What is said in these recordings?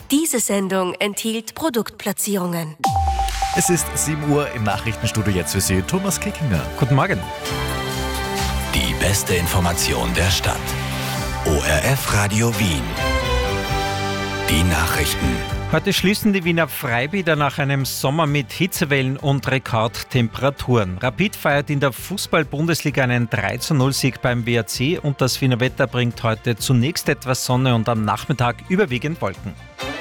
Diese Sendung enthielt Produktplatzierungen. Es ist 7 Uhr im Nachrichtenstudio, jetzt für Sie Thomas Kickinger. Guten Morgen. Die beste Information der Stadt. ORF Radio Wien. Die Nachrichten. Heute schließen die Wiener Freibäder nach einem Sommer mit Hitzewellen und Rekordtemperaturen. Rapid feiert in der Fußball-Bundesliga einen 3:0-Sieg beim WRC und das Wiener Wetter bringt heute zunächst etwas Sonne und am Nachmittag überwiegend Wolken.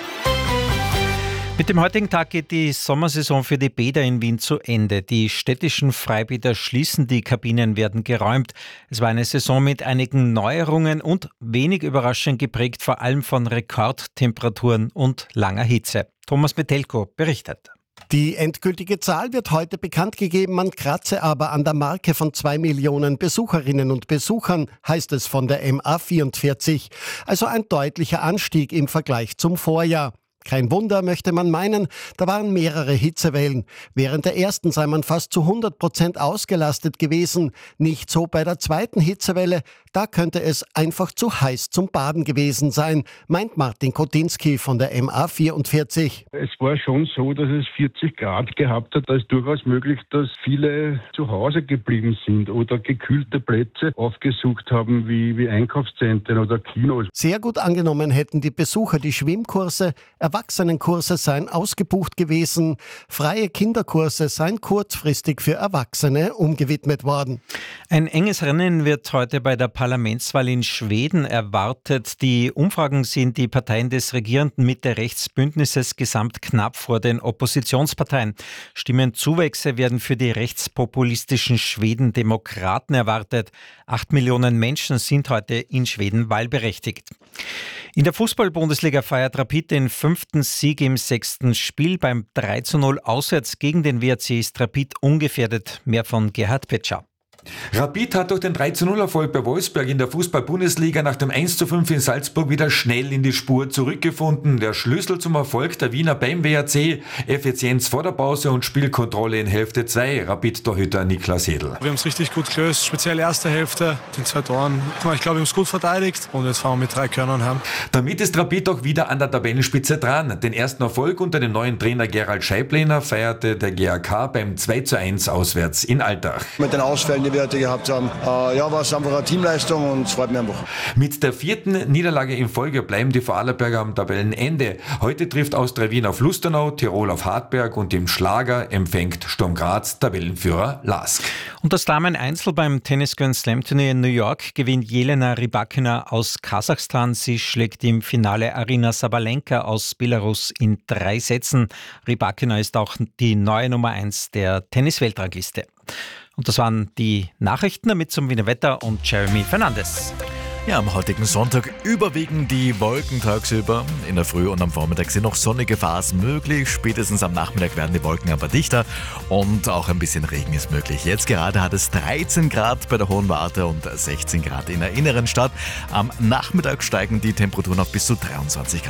Mit dem heutigen Tag geht die Sommersaison für die Bäder in Wien zu Ende. Die städtischen Freibäder schließen, die Kabinen werden geräumt. Es war eine Saison mit einigen Neuerungen und wenig überraschend geprägt vor allem von Rekordtemperaturen und langer Hitze. Thomas Metelko berichtet. Die endgültige Zahl wird heute bekannt gegeben, man kratze aber an der Marke von 2 Millionen Besucherinnen und Besuchern, heißt es von der MA44. Also ein deutlicher Anstieg im Vergleich zum Vorjahr. Kein Wunder, möchte man meinen, da waren mehrere Hitzewellen. Während der ersten sei man fast zu 100% ausgelastet gewesen. Nicht so bei der zweiten Hitzewelle, da könnte es einfach zu heiß zum Baden gewesen sein, meint Martin Kotinski von der MA44. Es war schon so, dass es 40 Grad gehabt hat. Da ist durchaus möglich, dass viele zu Hause geblieben sind oder gekühlte Plätze aufgesucht haben, wie Einkaufszentren oder Kinos. Sehr gut angenommen hätten die Besucher die Schwimmkurse, Erwachsenenkurse seien ausgebucht gewesen, freie Kinderkurse seien kurzfristig für Erwachsene umgewidmet worden. Ein enges Rennen wird heute bei der Parlamentswahl in Schweden erwartet. Die Umfragen sehen die Parteien des regierenden Mitte-Rechts-Bündnisses gesamt knapp vor den Oppositionsparteien. Stimmenzuwächse werden für die rechtspopulistischen Schweden-Demokraten erwartet. 8 Millionen Menschen sind heute in Schweden wahlberechtigt. In der Fußball-Bundesliga feiert Rapid den 5. Sieg im 6. Spiel. Beim 3:0 auswärts gegen den WRC ist Rapid ungefährdet. Mehr von Gerhard Petscher. Rapid hat durch den 3:0-Erfolg bei Wolfsberg in der Fußball-Bundesliga nach dem 1:5 in Salzburg wieder schnell in die Spur zurückgefunden. Der Schlüssel zum Erfolg der Wiener beim WRC, Effizienz vor der Pause und Spielkontrolle in Hälfte 2, Rapid-Torhüter Niklas Hedl. Wir haben es richtig gut gelöst, speziell erste Hälfte, den 2 Toren. Ich glaube, wir haben es gut verteidigt und jetzt fahren wir mit 3 Körnern heim. Damit ist Rapid auch wieder an der Tabellenspitze dran. Den ersten Erfolg unter dem neuen Trainer Gerald Scheiblener feierte der GAK beim 2:1 auswärts in Altach. Mit den Ausfällen, die wir heute gehabt haben, war es einfach eine Teamleistung und es freut mich einfach. Mit der 4. Niederlage in Folge bleiben die Vorarlberger am Tabellenende. Heute trifft Austria Wien auf Lustenau, Tirol auf Hartberg und im Schlager empfängt Sturm Graz Tabellenführer LASK. Und das Damen-Einzel beim Tennis Grand Slam Turnier in New York gewinnt Jelena Rybakina aus Kasachstan. Sie schlägt im Finale Aryna Sabalenka aus Belarus in 3 Sätzen. Rybakina ist auch die neue Nummer 1 der Tennis-Weltrangliste. Und das waren die Nachrichten, damit zum Wiener Wetter und Jeremy Fernandes. Ja, am heutigen Sonntag überwiegen die Wolken tagsüber. In der Früh und am Vormittag sind noch sonnige Phasen möglich. Spätestens am Nachmittag werden die Wolken aber dichter und auch ein bisschen Regen ist möglich. Jetzt gerade hat es 13 Grad bei der Hohen Warte und 16 Grad in der inneren Stadt. Am Nachmittag steigen die Temperaturen auf bis zu 23 Grad.